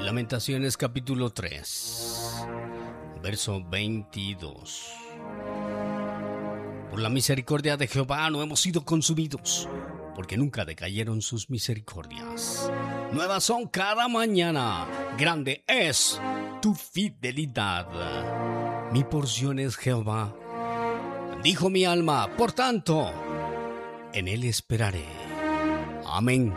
Lamentaciones capítulo 3, verso 22. Por la misericordia de Jehová no hemos sido consumidos, porque nunca decayeron sus misericordias. Nuevas son cada mañana, grande es tu fidelidad. Mi porción es Jehová, dijo mi alma, por tanto, en él esperaré. Amén.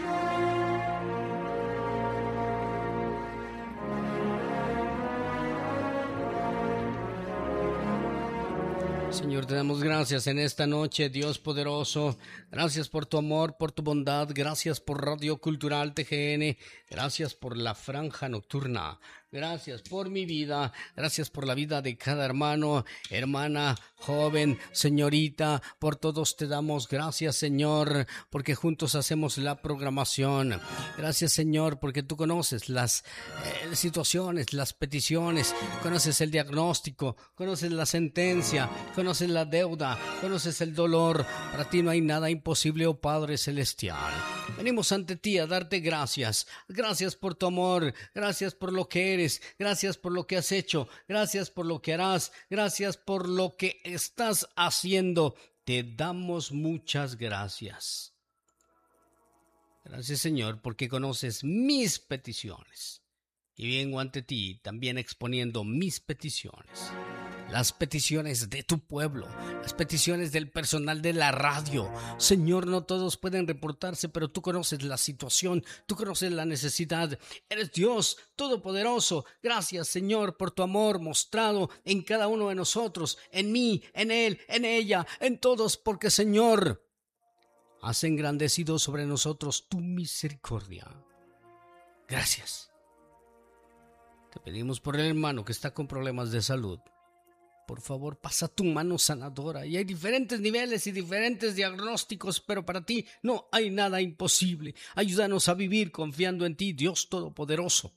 Señor, te damos gracias en esta noche, Dios poderoso. Gracias por tu amor, por tu bondad. Gracias por Radio Cultural TGN. Gracias por la franja nocturna. Gracias por mi vida, gracias por la vida de cada hermano, hermana, joven, señorita, por todos te damos gracias, Señor, porque juntos hacemos la programación. Gracias, Señor, porque tú conoces las situaciones, las peticiones, conoces el diagnóstico, conoces la sentencia, conoces la deuda, conoces el dolor. Para ti no hay nada imposible, oh Padre Celestial. Venimos ante ti a darte gracias. Gracias por tu amor, gracias por lo que eres. Gracias por lo que has hecho, gracias por lo que harás, gracias por lo que estás haciendo. Te damos muchas gracias. Gracias, Señor, porque conoces mis peticiones. Y vengo ante ti también exponiendo mis peticiones. Las peticiones de tu pueblo, las peticiones del personal de la radio. Señor, no todos pueden reportarse, pero tú conoces la situación, tú conoces la necesidad. Eres Dios todopoderoso. Gracias, Señor, por tu amor mostrado en cada uno de nosotros, en mí, en él, en ella, en todos, porque, Señor, has engrandecido sobre nosotros tu misericordia. Gracias. Te pedimos por el hermano que está con problemas de salud. Por favor, pasa tu mano sanadora. Y hay diferentes niveles y diferentes diagnósticos, pero para ti no hay nada imposible. Ayúdanos a vivir confiando en ti, Dios Todopoderoso.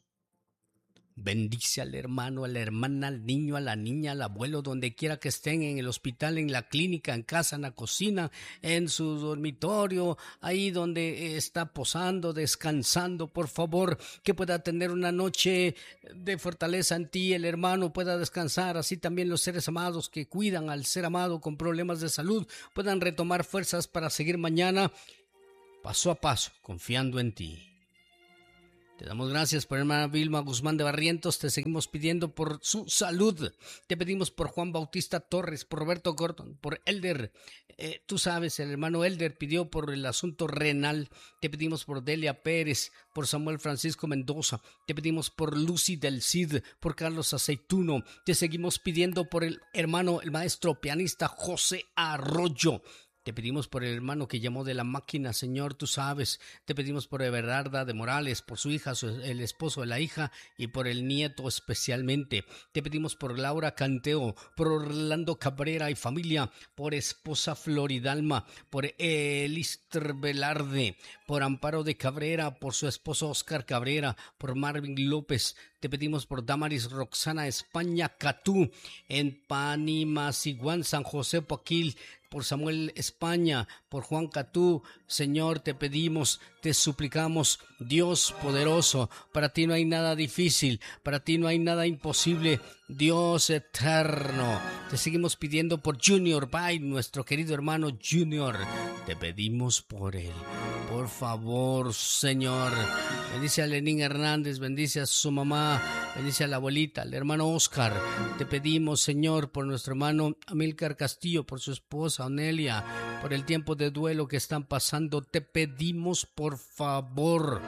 Bendice al hermano, a la hermana, al niño, a la niña, al abuelo, donde quiera que estén, en el hospital, en la clínica, en casa, en la cocina, en su dormitorio, ahí donde está posando, descansando. Por favor, que pueda tener una noche de fortaleza en ti, el hermano pueda descansar, así también los seres amados que cuidan al ser amado con problemas de salud puedan retomar fuerzas para seguir mañana paso a paso, confiando en ti. Te damos gracias por hermana Vilma Guzmán de Barrientos. Te seguimos pidiendo por su salud. Te pedimos por Juan Bautista Torres, por Roberto Gordon, por Elder. Tú sabes, el hermano Elder pidió por el asunto renal. Te pedimos por Delia Pérez, por Samuel Francisco Mendoza. Te pedimos por Lucy del Cid, por Carlos Aceituno. Te seguimos pidiendo por el hermano, el maestro pianista José Arroyo. Te pedimos por el hermano que llamó de la máquina, Señor, tú sabes. Te pedimos por Everarda de Morales, por su hija, el esposo de la hija y por el nieto especialmente. Te pedimos por Laura Canteo, por Orlando Cabrera y familia, por esposa Floridalma, por Elister Velarde, por Amparo de Cabrera, por su esposo Oscar Cabrera, por Marvin López. Te pedimos por Damaris Roxana España Catú, en Panimaciguán, San José Poquil, por Samuel España, por Juan Catú. Señor, te pedimos, te suplicamos, Dios poderoso, para ti no hay nada difícil, para ti no hay nada imposible, Dios eterno. Te seguimos pidiendo por Junior Bay, nuestro querido hermano Junior. Te pedimos por él. Por favor, Señor, bendice a Lenín Hernández, bendice a su mamá, bendice a la abuelita, al hermano Oscar. Te pedimos, Señor, por nuestro hermano Amílcar Castillo, por su esposa Onelia, por el tiempo de duelo que están pasando. Te pedimos, por favor.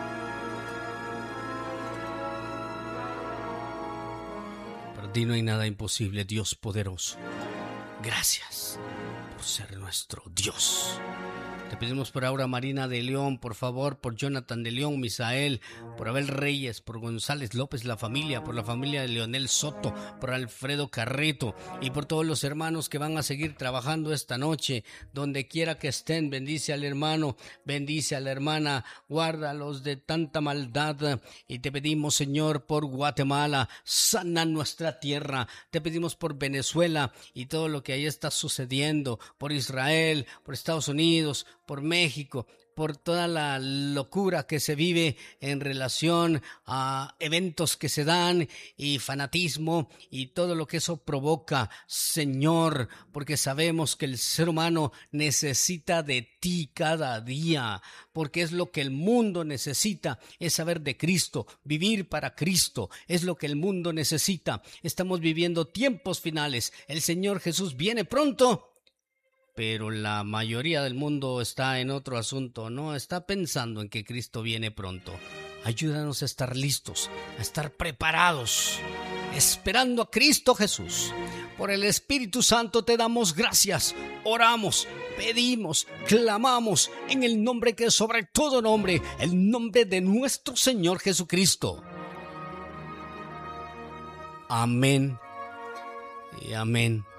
Para ti no hay nada imposible, Dios poderoso. Gracias por ser nuestro Dios. Te pedimos por Aura Marina de León, por favor, por Jonathan de León, Misael, por Abel Reyes, por González López, la familia, por la familia de Leonel Soto, por Alfredo Carreto y por todos los hermanos que van a seguir trabajando esta noche, donde quiera que estén. Bendice al hermano, bendice a la hermana, guárdalos de tanta maldad. Y te pedimos, Señor, por Guatemala, sana nuestra tierra. Te pedimos por Venezuela y todo lo que ahí está sucediendo, por Israel, por Estados Unidos, por México, por toda la locura que se vive en relación a eventos que se dan y fanatismo y todo lo que eso provoca, Señor, porque sabemos que el ser humano necesita de ti cada día, porque es lo que el mundo necesita, es saber de Cristo, vivir para Cristo, es lo que el mundo necesita. Estamos viviendo tiempos finales, el Señor Jesús viene pronto, pero la mayoría del mundo está en otro asunto, no está pensando en que Cristo viene pronto. Ayúdanos a estar listos, a estar preparados, esperando a Cristo Jesús. Por el Espíritu Santo te damos gracias, oramos, pedimos, clamamos en el nombre que es sobre todo nombre, el nombre de nuestro Señor Jesucristo. Amén y amén.